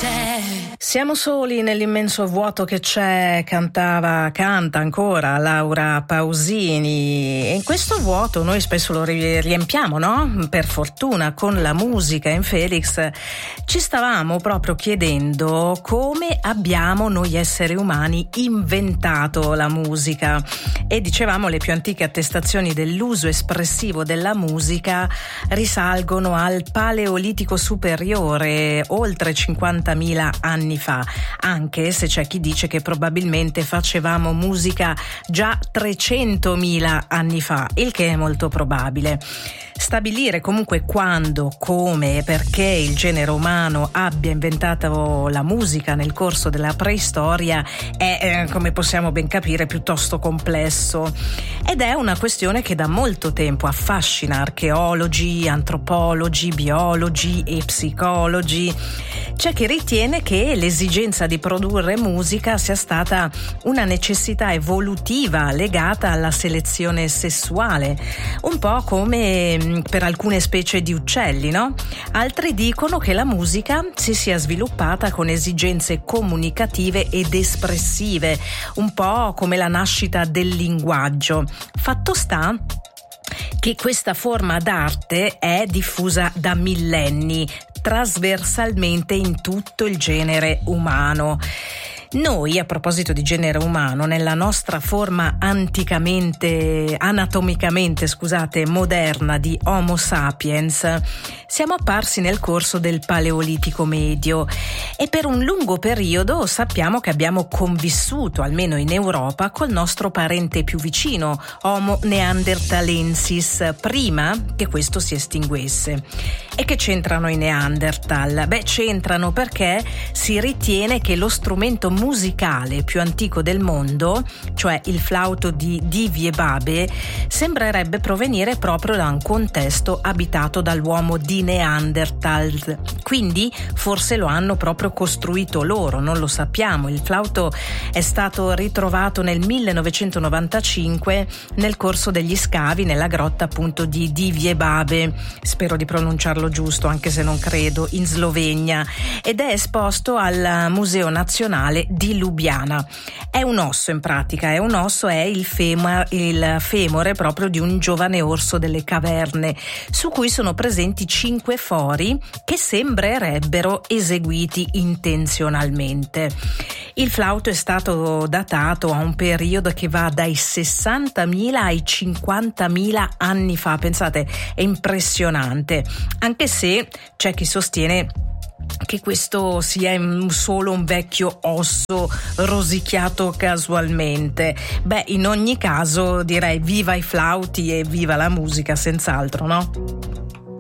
Siamo soli nell'immenso vuoto che c'è, canta ancora Laura Pausini, e in questo vuoto noi spesso lo riempiamo, no? Per fortuna con la musica. In Felix ci stavamo proprio chiedendo come abbiamo noi esseri umani inventato la musica, e dicevamo le più antiche attestazioni dell'uso espressivo della musica risalgono al Paleolitico superiore, oltre 50.000 anni fa, anche se c'è chi dice che probabilmente facevamo musica già 300.000 anni fa, il che è molto probabile. Stabilire comunque quando, come e perché il genere umano abbia inventato la musica nel corso della preistoria è, come possiamo ben capire, piuttosto complesso, ed è una questione che da molto tempo affascina archeologi, antropologi, biologi e psicologi. C'è chi ritiene che l'esigenza di produrre musica sia stata una necessità evolutiva legata alla selezione sessuale, un po' come per alcune specie di uccelli, no? Altri dicono che la musica si sia sviluppata con esigenze comunicative ed espressive, un po' come la nascita del linguaggio. Fatto sta che questa forma d'arte è diffusa da millenni, trasversalmente in tutto il genere umano. Noi, a proposito di genere umano, nella nostra forma anatomicamente moderna di Homo sapiens, siamo apparsi nel corso del Paleolitico medio, e per un lungo periodo sappiamo che abbiamo convissuto, almeno in Europa, col nostro parente più vicino, Homo neanderthalensis, prima che questo si estinguesse. E che c'entrano i Neanderthal? Beh, c'entrano perché si ritiene che lo strumento musicale più antico del mondo, cioè il flauto di Divieh-Babe, sembrerebbe provenire proprio da un contesto abitato dall'uomo di Neanderthal. Quindi forse lo hanno proprio costruito loro, non lo sappiamo. Il flauto è stato ritrovato nel 1995 nel corso degli scavi nella grotta appunto di Divieh-Babe, spero di pronunciarlo giusto anche se non credo, in Slovenia, ed è esposto al Museo Nazionale di Lubiana. È un osso, in pratica, è il femore proprio di un giovane orso delle caverne, su cui sono presenti 5 fori che sembrerebbero eseguiti intenzionalmente. Il flauto è stato datato a un periodo che va dai 60.000 ai 50.000 anni fa. Pensate, è impressionante, anche se c'è chi sostiene che questo sia solo un vecchio osso rosicchiato casualmente. Beh, in ogni caso direi viva i flauti e viva la musica, senz'altro, no?